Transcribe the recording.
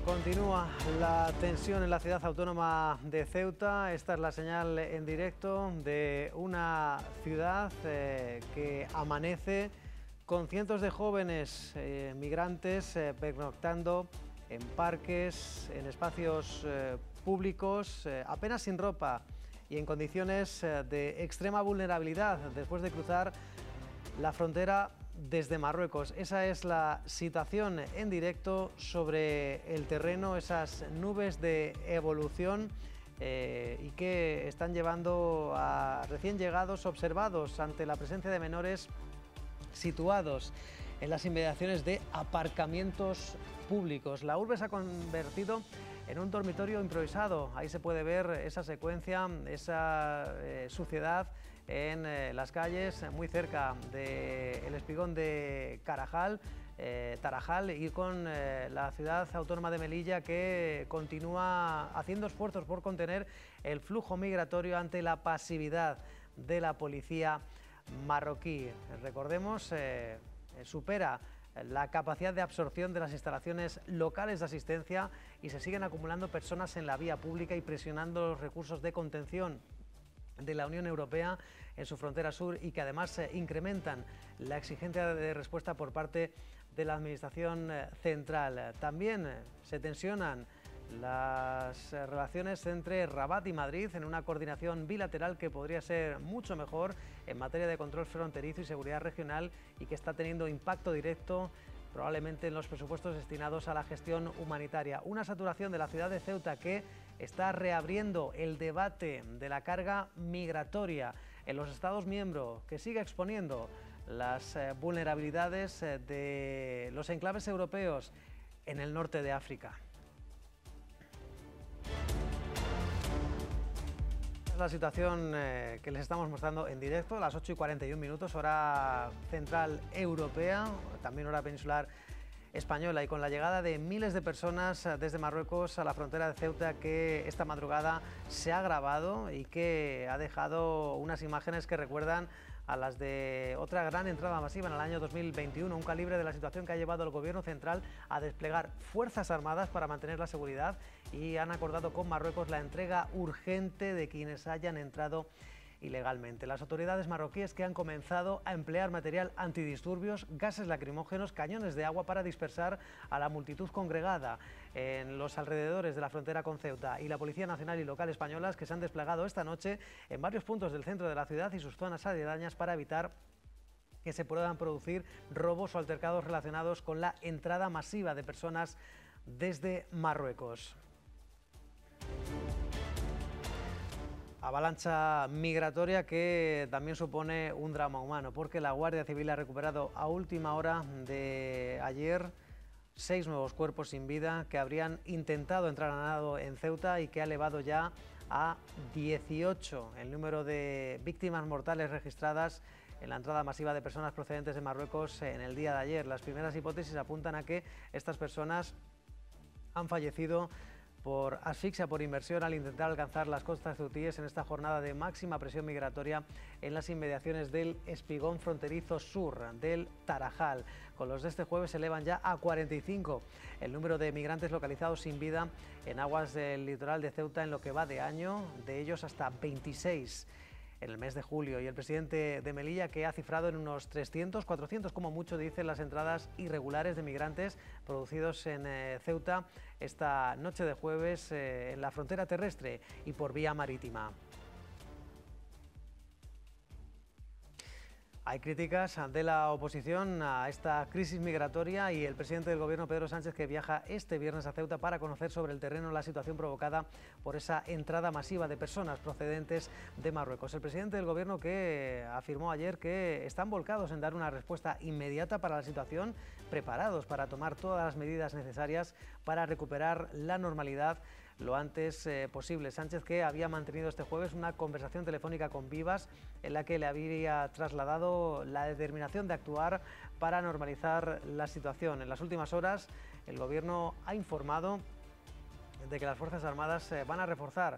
Continúa la tensión en la ciudad autónoma de Ceuta. Esta es la señal en directo de una ciudad que amanece con cientos de jóvenes migrantes pernoctando en parques, en espacios públicos, apenas sin ropa y en condiciones de extrema vulnerabilidad después de cruzar la frontera desde Marruecos. Esa es la situación en directo sobre el terreno, esas nubes de evolución y que están llevando a recién llegados observados ante la presencia de menores situados en las inmediaciones de aparcamientos públicos. La urbe se ha convertido en un dormitorio improvisado. Ahí se puede ver esa secuencia, esa suciedad en las calles muy cerca del espigón de Tarajal y con la ciudad autónoma de Melilla, que continúa haciendo esfuerzos por contener el flujo migratorio ante la pasividad de la policía marroquí. Recordemos, supera la capacidad de absorción de las instalaciones locales de asistencia y se siguen acumulando personas en la vía pública y presionando los recursos de contención de la Unión Europea en su frontera sur, y que además incrementan la exigencia de respuesta por parte de la Administración central. También se tensionan las relaciones entre Rabat y Madrid en una coordinación bilateral que podría ser mucho mejor en materia de control fronterizo y seguridad regional, y que está teniendo impacto directo probablemente en los presupuestos destinados a la gestión humanitaria. Una saturación de la ciudad de Ceuta que está reabriendo el debate de la carga migratoria en los Estados miembros, que sigue exponiendo las vulnerabilidades de los enclaves europeos en el norte de África. La situación que les estamos mostrando en directo, a las 8:41, hora central europea, también hora peninsular española, y con la llegada de miles de personas desde Marruecos a la frontera de Ceuta, que esta madrugada se ha grabado y que ha dejado unas imágenes que recuerdan a las de otra gran entrada masiva en el año 2021, un calibre de la situación que ha llevado al Gobierno central a desplegar fuerzas armadas para mantener la seguridad, y han acordado con Marruecos la entrega urgente de quienes hayan entrado ilegalmente. Las autoridades marroquíes, que han comenzado a emplear material antidisturbios, gases lacrimógenos, cañones de agua para dispersar a la multitud congregada en los alrededores de la frontera con Ceuta, y la Policía Nacional y local españolas, que se han desplegado esta noche en varios puntos del centro de la ciudad y sus zonas aledañas para evitar que se puedan producir robos o altercados relacionados con la entrada masiva de personas desde Marruecos. Avalancha migratoria que también supone un drama humano, porque la Guardia Civil ha recuperado a última hora de ayer 6 nuevos cuerpos sin vida que habrían intentado entrar a nado en Ceuta, y que ha elevado ya a 18 el número de víctimas mortales registradas en la entrada masiva de personas procedentes de Marruecos en el día de ayer. Las primeras hipótesis apuntan a que estas personas han fallecido por asfixia por inmersión al intentar alcanzar las costas ceutíes en esta jornada de máxima presión migratoria en las inmediaciones del espigón fronterizo sur del Tarajal. Con los de este jueves se elevan ya a 45 el número de migrantes localizados sin vida en aguas del litoral de Ceuta en lo que va de año, de ellos hasta 26 en el mes de julio. Y el presidente de Melilla, que ha cifrado en unos 300, 400 como mucho, dicen, las entradas irregulares de migrantes producidos en Ceuta esta noche de jueves en la frontera terrestre y por vía marítima. Hay críticas de la oposición a esta crisis migratoria, y el presidente del Gobierno, Pedro Sánchez, que viaja este viernes a Ceuta para conocer sobre el terreno la situación provocada por esa entrada masiva de personas procedentes de Marruecos. El presidente del Gobierno, que afirmó ayer que están volcados en dar una respuesta inmediata para la situación, preparados para tomar todas las medidas necesarias para recuperar la normalidad lo antes posible. Sánchez, que había mantenido este jueves una conversación telefónica con Vivas en la que le había trasladado la determinación de actuar para normalizar la situación. En las últimas horas, el Gobierno ha informado de que las Fuerzas Armadas van a reforzar